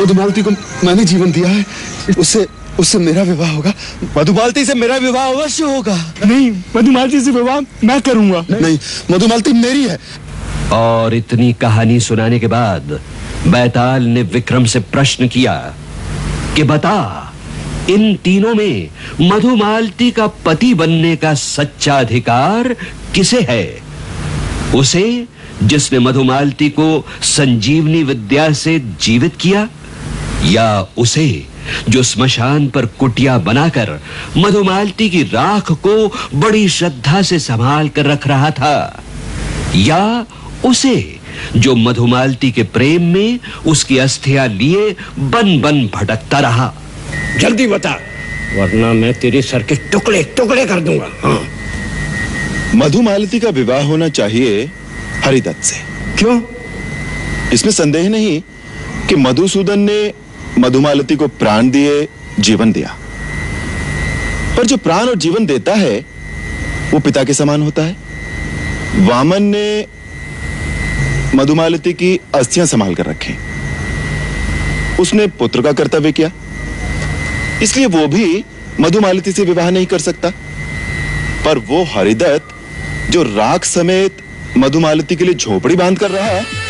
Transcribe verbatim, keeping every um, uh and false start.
मधुमालती को मैंने जीवन दिया है, उससे उससे मेरा विवाह होगा। मधुमालती से मेरा विवाह अवश्य होगा। नहीं, मधुमालती से विवाह मैं करूंगा। नहीं, मधुमालती मेरी है। और इतनी कहानी सुनाने के बाद बैताल ने विक्रम से प्रश्न किया कि बता, इन तीनों में मधुमालती का पति बनने का सच्चा अधिकार किसे है? उसे जिसने मधुमालती को संजीवनी विद्या से जीवित किया, या उसे जो स्मशान पर कुटिया बनाकर मधुमालती की राख को बड़ी श्रद्धा से संभाल कर रख रहा था, या उसे जो मधुमालती के प्रेम में उसकी अस्थियां लिए बन बन भटकता रहा? जल्दी बता, वरना मैं तेरे सर के टुकड़े टुकड़े कर दूंगा। हाँ। मधुमालती का विवाह होना चाहिए हरिदत्त से। क्यों? इसमें संदेह नहीं कि मधुसूदन ने मधुमालती को प्राण दिए, जीवन दिया, पर जो प्राण और जीवन देता है वो पिता के समान होता है। वामन ने मधुमालती की अस्थियां संभाल कर रखी, उसने पुत्र का कर्तव्य किया, इसलिए वो भी मधुमालती से विवाह नहीं कर सकता। पर वो हरिदत्त जो राख समेत मधुमालती के लिए झोपड़ी बांध कर रहा है,